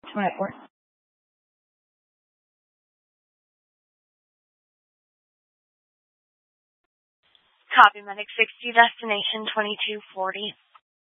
to my airport. Copy, Medic 60, destination 2240.